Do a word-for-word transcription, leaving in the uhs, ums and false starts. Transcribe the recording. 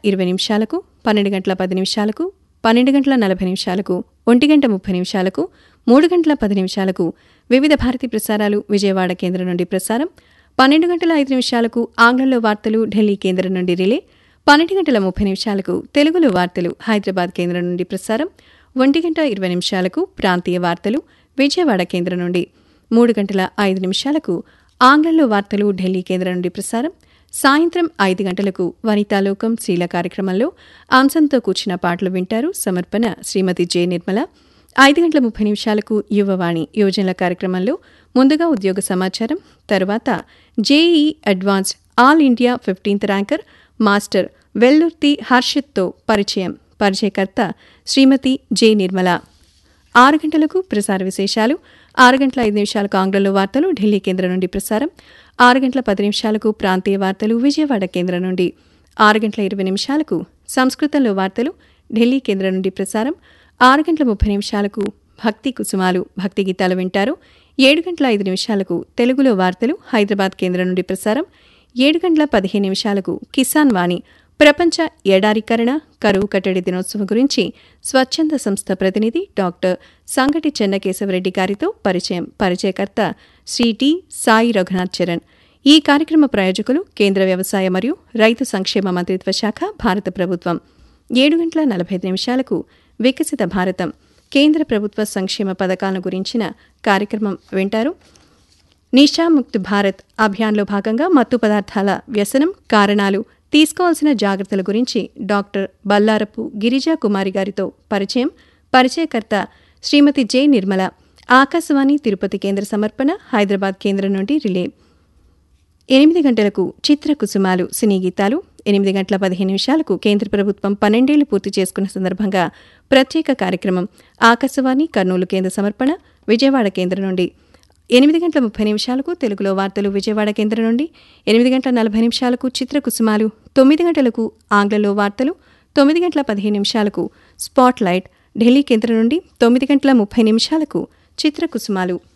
ఇరవై నిమిషాలకు, పన్నెండు గంటల పది నిమిషాలకు, పన్నెండు గంటల నలభై నిమిషాలకు, ఒంటి గంట ముప్పై నిమిషాలకు, మూడు గంటల పది నిమిషాలకు వివిధ భారతి ప్రసారాలు విజయవాడ కేంద్రం నుండి ప్రసారం, పన్నెండు గంటల ఐదు నిమిషాలకు ఆంగ్లంలో వార్తలు ఢిల్లీ కేంద్రం నుండి రిలే, పన్నెండు గంటల ముప్పై నిమిషాలకు తెలుగులో వార్తలు హైదరాబాద్ కేంద్రం నుండి ప్రసారం, ఒంటి గంట ఇరవై నిమిషాలకు ప్రాంతీయ వార్తలు విజయవాడ కేంద్రం నుండి, మూడు గంటల ఐదు నిమిషాలకు ఆంగ్లంలో వార్తలు ఢిల్లీ కేంద్రం నుండి ప్రసారం, సాయంత్రం ఐదు గంటలకు వనితాలోకం స్త్రీల కార్యక్రమంలో అంశంతో కూర్చిన పాటలు వింటారు. సమర్పణ శ్రీమతి జె నిర్మల. ఐదు గంటల ముప్పై నిమిషాలకు యువవాణి యువజనుల కార్యక్రమంలో ముందుగా ఉద్యోగ సమాచారం, తరువాత JEE advanced all India fifteenth ranker master Vellurthi హర్షిత్తో పరిచయం, పరిచయకర్త శ్రీమతి జె నిర్మల. ఆరు గంటలకు ప్రసార విశేషాలు, ఆరు గంటల ఐదు నిమిషాలకు ఆంగ్లంలో వార్తలు ఢిల్లీ కేంద్రం నుండి ప్రసారం, ఆరు గంటల పది నిమిషాలకు ప్రాంతీయ వార్తలు విజయవాడ కేంద్రం నుండి, ఆరు గంటల ఇరవై నిమిషాలకు సంస్కృతంలో వార్తలు ఢిల్లీ కేంద్రం నుండి ప్రసారం, ఆరు గంటల ముప్పై నిమిషాలకు భక్తి కుసుమాలు భక్తి గీతాలు వింటారు. ఏడు గంటల ఐదు నిమిషాలకు తెలుగులో వార్తలు హైదరాబాద్ కేంద్రం నుండి ప్రసారం, ఏడు గంటల పదిహేను నిమిషాలకు కిసాన్ వాణి ప్రపంచ ఎడారీకరణ కరువు కట్టడి దినోత్సవం గురించి స్వచ్ఛంద సంస్థ ప్రతినిధి డాక్టర్ సంగటి చెన్నకేశవరెడ్డి గారితో పరిచయం, పరిచయకర్త శ్రీ టి సాయి రఘునాథ్ చరణ్. ఈ కార్యక్రమ ప్రాయోజకులు కేంద్ర వ్యవసాయ మరియు రైతు సంక్షేమ మంత్రిత్వ శాఖ, భారత ప్రభుత్వం. ఏడు గంటల నలభై ఐదు నిమిషాలకు వికసిత భారతం కేంద్ర ప్రభుత్వ సంక్షేమ పథకాలను గురించిన కార్యక్రమం వింటారు. నిషాముక్త్ భారత్ అభియాన్లో భాగంగా మత్తు పదార్థాల వ్యసనం, కారణాలు, తీసుకోవాల్సిన జాగ్రత్తల గురించి డాక్టర్ బల్లారపు గిరిజా కుమారి గారితో పరిచయం, పరిచయకర్త శ్రీమతి జె నిర్మల. ఆకాశవాణి తిరుపతి కేంద్ర సమర్పణ హైదరాబాద్ కేంద్రం నుండి రిలే. ఎనిమిది గంటలకు చిత్ర కుసుమాలు సినీ గీతాలు, ఎనిమిది గంటల పదిహేను నిమిషాలకు కేంద్ర ప్రభుత్వం పన్నెండేళ్లు పూర్తి చేసుకున్న సందర్భంగా ప్రత్యేక కార్యక్రమం ఆకాశవాణి కర్నూలు కేంద్ర సమర్పణ విజయవాడ కేంద్రం నుండి. ఎనిమిది గంటల ముప్పై నిమిషాలకు తెలుగులో వార్తలు విజయవాడ కేంద్రం నుండి, ఎనిమిది గంటల నలభై నిమిషాలకు చిత్ర కుసుమాలు, తొమ్మిది గంటలకు ఆంగ్లంలో వార్తలు, తొమ్మిది గంటల పదిహేను నిమిషాలకు స్పాట్ లైట్ ఢిల్లీ కేంద్రం నుండి, తొమ్మిది గంటల ముప్పై నిమిషాలకు చిత్ర కుసుమాలు.